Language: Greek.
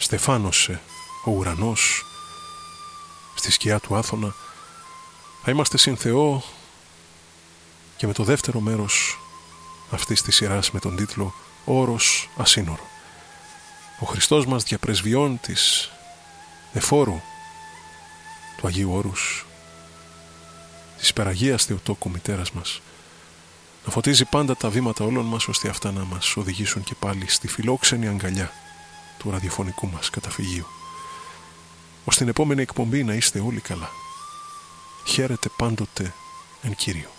στεφάνωσε ο ουρανός στη σκιά του Άθωνα, θα είμαστε συν Θεό και με το δεύτερο μέρος αυτής της σειράς με τον τίτλο «Όρος ασύνορο». Ο Χριστός μας διαπρεσβειών της εφόρου του Αγίου Όρους, της υπεραγίας Θεοτόκου μητέρας μας, να φωτίζει πάντα τα βήματα όλων μας, ώστε αυτά να μας οδηγήσουν και πάλι στη φιλόξενη αγκαλιά του ραδιοφωνικού μας καταφυγίου. Ως την επόμενη εκπομπή να είστε όλοι καλά. Χαίρετε πάντοτε εν Κύριω.